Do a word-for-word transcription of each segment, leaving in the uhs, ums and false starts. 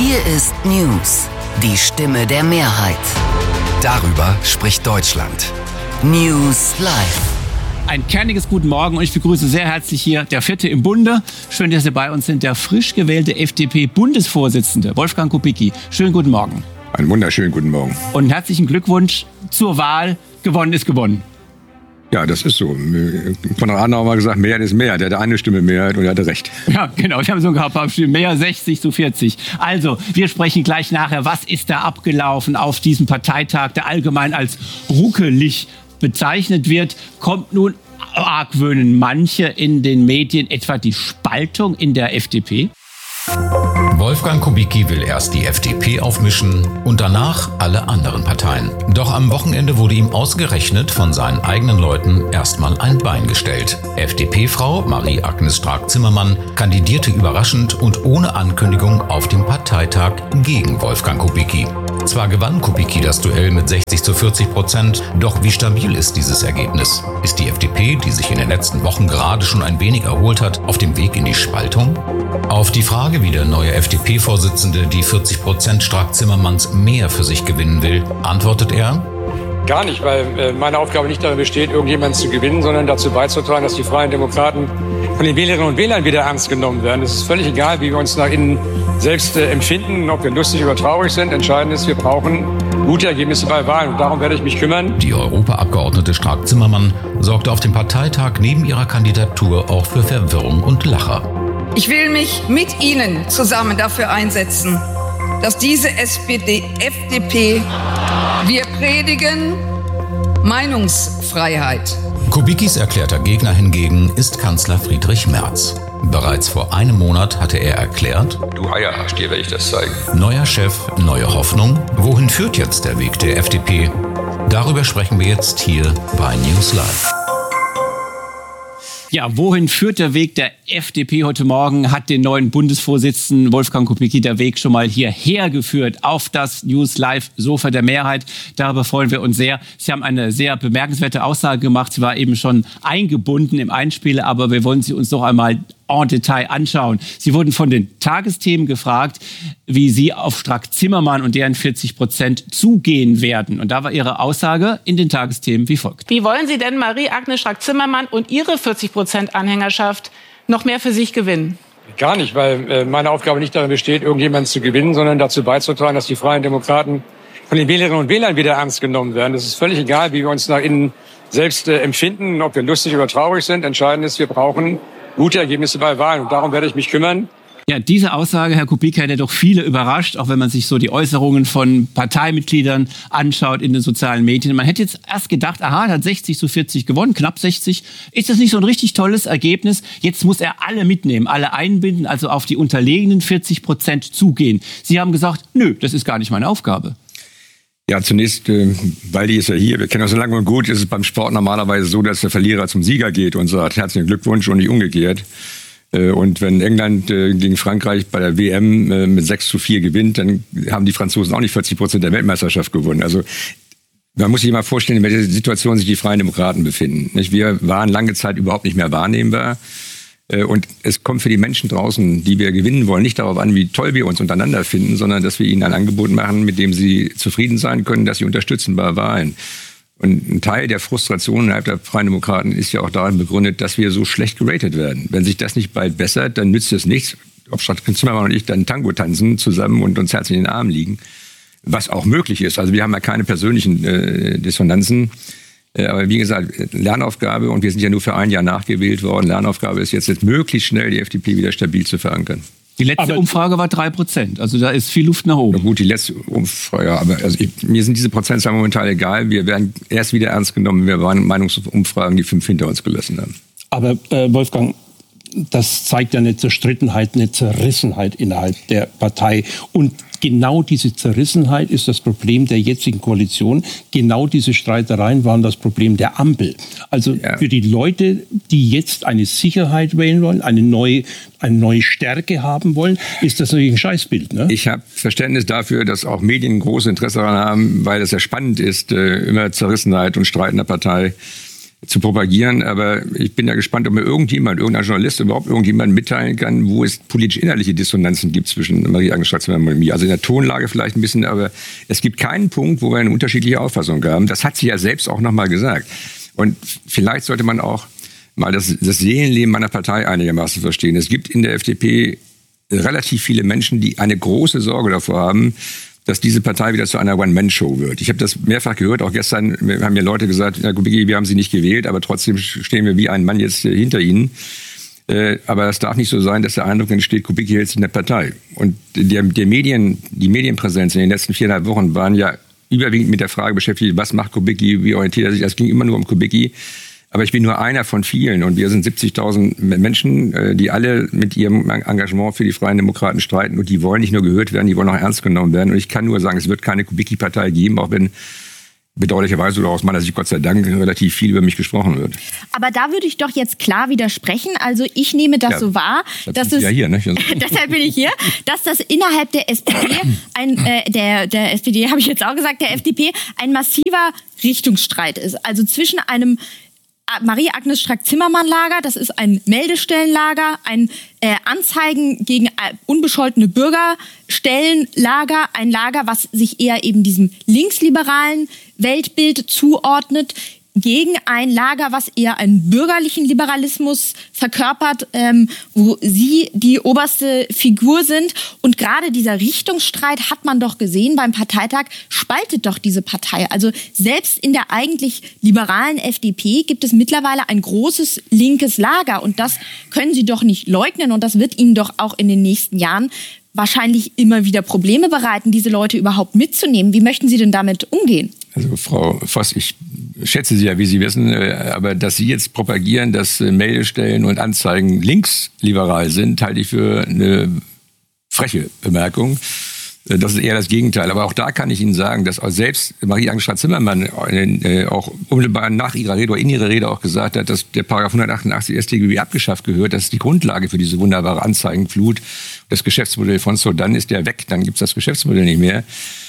Hier ist News, die Stimme der Mehrheit. Darüber spricht Deutschland. News Live. Ein kerniges Guten Morgen und ich begrüße sehr herzlich hier der Vierte im Bunde. Schön, dass Sie bei uns sind, der frisch gewählte F D P-Bundesvorsitzende Wolfgang Kubicki. Schönen guten Morgen. Einen wunderschönen guten Morgen. Und herzlichen Glückwunsch zur Wahl. Gewonnen ist gewonnen. Ja, das ist so. Konrad Adenauer hat mal gesagt, Mehrheit ist Mehrheit. Der hatte eine Stimme Mehrheit und er hatte recht. Ja, genau. Wir haben sogar ein paar Stimmen mehr, sechzig zu vierzig. Also, wir sprechen gleich nachher, was ist da abgelaufen auf diesem Parteitag, der allgemein als ruckelig bezeichnet wird. Kommt nun, argwöhnen manche in den Medien, etwa die Spaltung in der F D P? Wolfgang Kubicki will erst die F D P aufmischen und danach alle anderen Parteien. Doch am Wochenende wurde ihm ausgerechnet von seinen eigenen Leuten erstmal ein Bein gestellt. F D P-Frau Marie-Agnes Strack-Zimmermann kandidierte überraschend und ohne Ankündigung auf dem Parteitag gegen Wolfgang Kubicki. Zwar gewann Kubicki das Duell mit sechzig zu vierzig Prozent, doch wie stabil ist dieses Ergebnis? Ist die F D P, die sich in den letzten Wochen gerade schon ein wenig erholt hat, auf dem Weg in die Spaltung? Auf die Frage, wie der neue F D P-Vorsitzende die vierzig Prozent Strack-Zimmermanns mehr für sich gewinnen will, antwortet er: Gar nicht, weil äh, meine Aufgabe nicht darin besteht, irgendjemanden zu gewinnen, sondern dazu beizutragen, dass die Freien Demokraten von den Wählerinnen und Wählern wieder ernst genommen werden. Es ist völlig egal, wie wir uns nach innen selbst äh, empfinden, ob wir lustig oder traurig sind. Entscheidend ist, wir brauchen gute Ergebnisse bei Wahlen und darum werde ich mich kümmern. Die Europaabgeordnete Strack-Zimmermann sorgte auf dem Parteitag neben ihrer Kandidatur auch für Verwirrung und Lacher. Ich will mich mit Ihnen zusammen dafür einsetzen, dass diese S P D, F D P, wir predigen Meinungsfreiheit. Kubickis erklärter Gegner hingegen ist Kanzler Friedrich Merz. Bereits vor einem Monat hatte er erklärt: Du Eierarsch, dir werde ich das zeigen. Neuer Chef, neue Hoffnung. Wohin führt jetzt der Weg der F D P? Darüber sprechen wir jetzt hier bei News Live. Ja, wohin führt der Weg der F D P heute Morgen? Hat den neuen Bundesvorsitzenden Wolfgang Kubicki der Weg schon mal hierher geführt auf das News Live Sofa der Mehrheit. Darüber freuen wir uns sehr. Sie haben eine sehr bemerkenswerte Aussage gemacht. Sie war eben schon eingebunden im Einspieler, aber wir wollen sie uns noch einmal en Detail anschauen. Sie wurden von den Tagesthemen gefragt, wie Sie auf Strack-Zimmermann und deren vierzig Prozent zugehen werden. Und da war Ihre Aussage in den Tagesthemen wie folgt: Wie wollen Sie denn Marie-Agnes Strack-Zimmermann und Ihre vierzig Prozent Anhängerschaft noch mehr für sich gewinnen? Gar nicht, weil äh, meine Aufgabe nicht darin besteht, irgendjemanden zu gewinnen, sondern dazu beizutragen, dass die Freien Demokraten von den Wählerinnen und Wählern wieder ernst genommen werden. Es ist völlig egal, wie wir uns nach innen selbst äh, empfinden, ob wir lustig oder traurig sind. Entscheidend ist, wir brauchen gute Ergebnisse bei Wahlen und darum werde ich mich kümmern. Ja, diese Aussage, Herr Kubicki, hätte doch viele überrascht, auch wenn man sich so die Äußerungen von Parteimitgliedern anschaut in den sozialen Medien. Man hätte jetzt erst gedacht, aha, er hat sechzig zu vierzig gewonnen, knapp sechzig. Ist das nicht so ein richtig tolles Ergebnis? Jetzt muss er alle mitnehmen, alle einbinden, also auf die unterlegenen vierzig Prozent zugehen. Sie haben gesagt, nö, das ist gar nicht meine Aufgabe. Ja, zunächst, äh, weil die ist ja hier, wir kennen das so lange und gut, ist es beim Sport normalerweise so, dass der Verlierer zum Sieger geht und sagt herzlichen Glückwunsch und nicht umgekehrt. Äh, und wenn England äh, gegen Frankreich bei der W M äh, mit sechs zu vier gewinnt, dann haben die Franzosen auch nicht vierzig Prozent der Weltmeisterschaft gewonnen. Also man muss sich mal vorstellen, in welcher Situation sich die Freien Demokraten befinden. Nicht? Wir waren lange Zeit überhaupt nicht mehr wahrnehmbar. Und es kommt für die Menschen draußen, die wir gewinnen wollen, nicht darauf an, wie toll wir uns untereinander finden, sondern dass wir ihnen ein Angebot machen, mit dem sie zufrieden sein können, dass sie unterstützen bei Wahlen. Und ein Teil der Frustration innerhalb der Freien Demokraten ist ja auch darin begründet, dass wir so schlecht geratet werden. Wenn sich das nicht bald bessert, dann nützt es nichts, ob Strack-Zimmermann und ich dann Tango tanzen zusammen und uns herzlich in den Armen liegen, was auch möglich ist. Also wir haben ja keine persönlichen äh, Dissonanzen. Aber wie gesagt, Lernaufgabe, und wir sind ja nur für ein Jahr nachgewählt worden, Lernaufgabe ist jetzt, jetzt möglichst schnell die F D P wieder stabil zu verankern. Die letzte aber Umfrage war drei Prozent, also da ist viel Luft nach oben. Na gut, die letzte Umfrage, ja, aber also ich, mir sind diese Prozentzahlen momentan egal. Wir werden erst wieder ernst genommen, wenn wir Meinungsumfragen die fünf hinter uns gelassen haben. Aber äh, Wolfgang, das zeigt ja eine Zerstrittenheit, eine Zerrissenheit innerhalb der Partei. Und genau diese Zerrissenheit ist das Problem der jetzigen Koalition. Genau diese Streitereien waren das Problem der Ampel. Also ja. Für die Leute, die jetzt eine Sicherheit wählen wollen, eine neue, eine neue Stärke haben wollen, ist das natürlich ein Scheißbild. Ne? Ich habe Verständnis dafür, dass auch Medien ein großes Interesse daran haben, weil es ja spannend ist, immer Zerrissenheit und Streit in der Partei zu propagieren. Aber ich bin da gespannt, ob mir irgendjemand, irgendein Journalist, überhaupt irgendjemand mitteilen kann, wo es politisch-inhaltliche Dissonanzen gibt zwischen Marie-Agnes Strack-Zimmermann und mir. Also in der Tonlage vielleicht ein bisschen, aber es gibt keinen Punkt, wo wir eine unterschiedliche Auffassung haben. Das hat sie ja selbst auch nochmal gesagt. Und vielleicht sollte man auch mal das, das Seelenleben meiner Partei einigermaßen verstehen. Es gibt in der F D P relativ viele Menschen, die eine große Sorge davor haben, dass diese Partei wieder zu einer One-Man-Show wird. Ich habe das mehrfach gehört, auch gestern haben mir Leute gesagt, Herr Kubicki, wir haben Sie nicht gewählt, aber trotzdem stehen wir wie ein Mann jetzt hinter Ihnen. Äh, aber es darf nicht so sein, dass der Eindruck entsteht, Kubicki hält sich in der Partei. Und der, der Medien, die Medienpräsenz in den letzten viereinhalb Wochen waren ja überwiegend mit der Frage beschäftigt, was macht Kubicki, wie orientiert er sich? Es ging immer nur um Kubicki. Aber ich bin nur einer von vielen und wir sind siebzigtausend Menschen, die alle mit ihrem Engagement für die Freien Demokraten streiten und die wollen nicht nur gehört werden, die wollen auch ernst genommen werden. Und ich kann nur sagen, es wird keine Kubicki-Partei geben, auch wenn bedauerlicherweise oder aus meiner Sicht Gott sei Dank relativ viel über mich gesprochen wird. Aber da würde ich doch jetzt klar widersprechen. Also ich nehme das ja, so wahr, dass es, ja hier, ne? deshalb bin ich hier, dass das innerhalb der S P D, ein, äh, der, der S P D habe ich jetzt auch gesagt, der F D P, ein massiver Richtungsstreit ist. Also zwischen einem Marie-Agnes Strack-Zimmermann-Lager, das ist ein Meldestellenlager, ein äh, Anzeigen gegen äh, unbescholtene Bürgerstellenlager, ein Lager, was sich eher eben diesem linksliberalen Weltbild zuordnet, gegen ein Lager, was eher einen bürgerlichen Liberalismus verkörpert, ähm, wo sie die oberste Figur sind. Und gerade dieser Richtungsstreit, hat man doch gesehen beim Parteitag, spaltet doch diese Partei. Also selbst in der eigentlich liberalen F D P gibt es mittlerweile ein großes linkes Lager. Und das können Sie doch nicht leugnen. Und das wird Ihnen doch auch in den nächsten Jahren wahrscheinlich immer wieder Probleme bereiten, diese Leute überhaupt mitzunehmen. Wie möchten Sie denn damit umgehen? Also Frau Voss, ich schätze Sie ja, wie Sie wissen, aber dass Sie jetzt propagieren, dass Meldestellen und Anzeigen linksliberal sind, halte ich für eine freche Bemerkung. Das ist eher das Gegenteil. Aber auch da kann ich Ihnen sagen, dass auch selbst Marie-Agnes Strack-Zimmermann auch unmittelbar nach ihrer Rede oder in ihrer Rede auch gesagt hat, dass der Paragraph hundertachtundachtzig S t G B abgeschafft gehört. Das ist die Grundlage für diese wunderbare Anzeigenflut. Das Geschäftsmodell von Sodan ist ja weg, dann gibt es das Geschäftsmodell nicht mehr.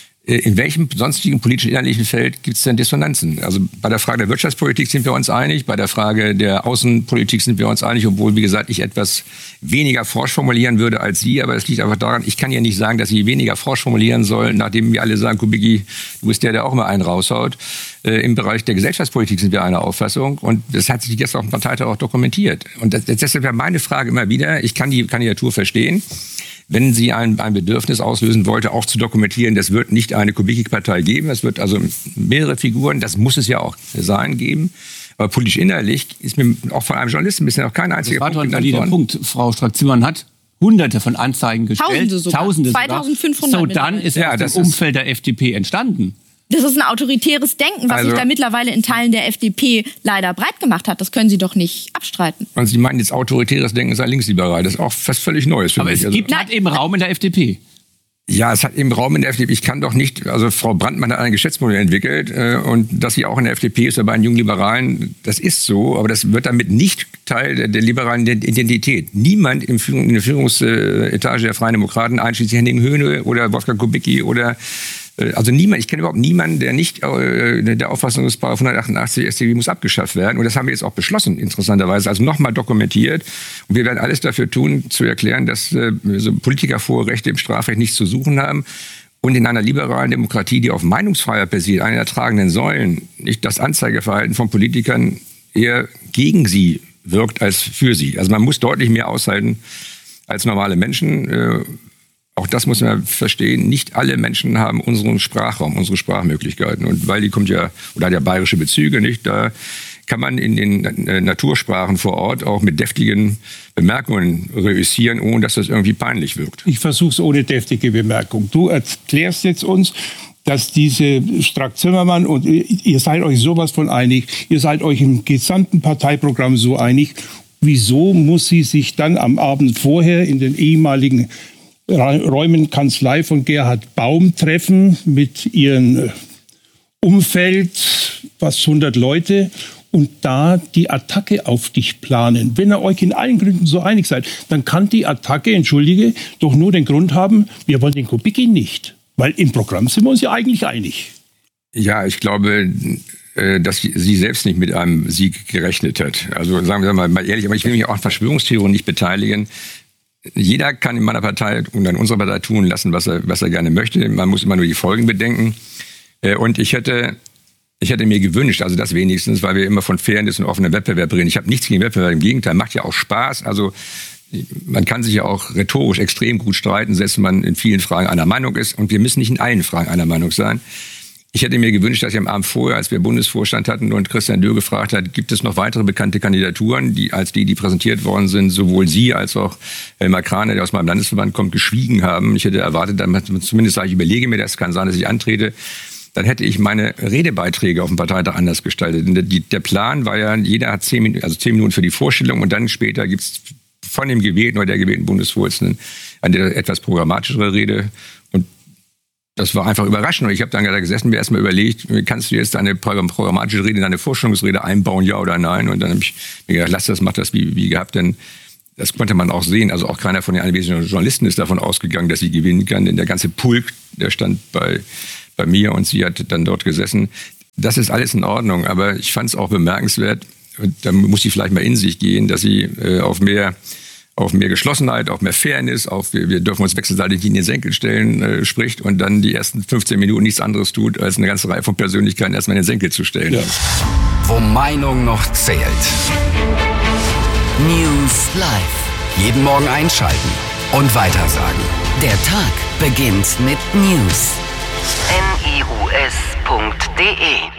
In welchem sonstigen politischen inhaltlichen Feld gibt es denn Dissonanzen? Also bei der Frage der Wirtschaftspolitik sind wir uns einig, bei der Frage der Außenpolitik sind wir uns einig, obwohl, wie gesagt, ich etwas weniger forsch formulieren würde als Sie. Aber es liegt einfach daran, ich kann ja nicht sagen, dass Sie weniger forsch formulieren sollen, nachdem wir alle sagen, Kubicki, du bist der, der auch mal einen raushaut. Äh, Im Bereich der Gesellschaftspolitik sind wir einer Auffassung und das hat sich gestern auf dem Parteitag auch dokumentiert. Und das, deshalb wäre meine Frage immer wieder, ich kann die Kandidatur verstehen, wenn sie ein, ein Bedürfnis auslösen wollte, auch zu dokumentieren, das wird nicht eine Kubicki-Partei geben, es wird also mehrere Figuren, das muss es ja auch sein, geben. Aber politisch innerlich ist mir auch von einem Journalisten bisher noch kein einziger Punkt genannt worden. Das war doch ein valider Punkt. Frau Strack-Zimmermann hat Hunderte von Anzeigen gestellt. Tausende sogar. Tausende sogar. zweitausendfünfhundert. So, dann ist ja, das im Umfeld der F D P entstanden. Das ist ein autoritäres Denken, was also, sich da mittlerweile in Teilen der F D P leider breit gemacht hat. Das können Sie doch nicht abstreiten. Und Sie meinen jetzt, autoritäres Denken sei linksliberal. Das ist auch fast völlig Neues für Aber mich. es gibt also, hat eben Raum in der F D P. Ja, es hat eben Raum in der F D P. Ich kann doch nicht, also Frau Brandtmann hat ein Geschäftsmodell entwickelt äh, und dass sie auch in der F D P ist, oder bei den jungen Liberalen, das ist so, aber das wird damit nicht Teil der, der liberalen Identität. Niemand im Führung, in der Führungsetage der Freien Demokraten, einschließlich Henning Höhne oder Wolfgang Kubicki oder Also niemand, ich kenne überhaupt niemanden, der nicht äh, der Auffassung ist, Paragraph hundertachtundachtzig S t G B muss abgeschafft werden. Und das haben wir jetzt auch beschlossen, interessanterweise, also nochmal dokumentiert. Und wir werden alles dafür tun, zu erklären, dass äh, so Politikervorrechte im Strafrecht nichts zu suchen haben. Und in einer liberalen Demokratie, die auf Meinungsfreiheit basiert, einer der tragenden Säulen, nicht das Anzeigeverhalten von Politikern eher gegen sie wirkt als für sie. Also man muss deutlich mehr aushalten als normale Menschen. Äh, Auch das muss man verstehen. Nicht alle Menschen haben unseren Sprachraum, unsere Sprachmöglichkeiten. Und weil die kommt ja, oder hat ja bayerische Bezüge, nicht? Da kann man in den Natursprachen vor Ort auch mit deftigen Bemerkungen reüssieren, ohne dass das irgendwie peinlich wirkt. Ich versuche es ohne deftige Bemerkung. Du erklärst jetzt uns, dass diese Strack-Zimmermann und ihr seid euch sowas von einig, ihr seid euch im gesamten Parteiprogramm so einig. Wieso muss sie sich dann am Abend vorher in den ehemaligen Räumen Kanzlei von Gerhard Baum treffen mit ihrem Umfeld, fast hundert Leute, und da die Attacke auf dich planen? Wenn ihr euch in allen Gründen so einig seid, dann kann die Attacke, entschuldige, doch nur den Grund haben, wir wollen den Kubicki nicht. Weil im Programm sind wir uns ja eigentlich einig. Ja, ich glaube, dass sie selbst nicht mit einem Sieg gerechnet hat. Also sagen wir mal, mal ehrlich, aber ich will mich auch an Verschwörungstheorien nicht beteiligen. Jeder kann in meiner Partei und in unserer Partei tun lassen, was er, was er gerne möchte. Man muss immer nur die Folgen bedenken. Und ich hätte, ich hätte mir gewünscht, also das wenigstens, weil wir immer von Fairness und offenem Wettbewerb reden. Ich habe nichts gegen Wettbewerb, im Gegenteil, macht ja auch Spaß. Also man kann sich ja auch rhetorisch extrem gut streiten, selbst wenn man in vielen Fragen einer Meinung ist. Und wir müssen nicht in allen Fragen einer Meinung sein. Ich hätte mir gewünscht, dass ich am Abend vorher, als wir Bundesvorstand hatten und Christian Dürr gefragt hat, gibt es noch weitere bekannte Kandidaturen, die als die, die präsentiert worden sind, sowohl Sie als auch Elmar Krane, der aus meinem Landesverband kommt, geschwiegen haben. Ich hätte erwartet, dass man zumindest sage, ich überlege mir, das kann sein, dass ich antrete. Dann hätte ich meine Redebeiträge auf dem Parteitag anders gestaltet. Die, der Plan war ja, jeder hat zehn Minuten, also zehn Minuten für die Vorstellung und dann später gibt's von dem gewählten oder der gewählten Bundesvorsitzenden eine etwas programmatischere Rede. Das war einfach überraschend. Und ich habe dann da gesessen, mir erstmal überlegt, kannst du jetzt deine programmatische Rede in deine Vorstellungsrede einbauen, ja oder nein? Und dann habe ich mir gedacht, lass das, mach das wie, wie gehabt, denn das konnte man auch sehen. Also auch keiner von den anwesenden Journalisten ist davon ausgegangen, dass sie gewinnen kann. Denn der ganze Pulk, der stand bei, bei mir und sie hat dann dort gesessen. Das ist alles in Ordnung, aber ich fand es auch bemerkenswert, und da muss sie vielleicht mal in sich gehen, dass sie äh, auf mehr auf mehr Geschlossenheit, auf mehr Fairness, auf wir, wir dürfen uns wechselseitig in den Senkel stellen, äh, spricht und dann die ersten fünfzehn Minuten nichts anderes tut, als eine ganze Reihe von Persönlichkeiten erstmal in den Senkel zu stellen. Ja. Wo Meinung noch zählt. News Live. Jeden Morgen einschalten und weitersagen. Der Tag beginnt mit News. N I U S punkt D E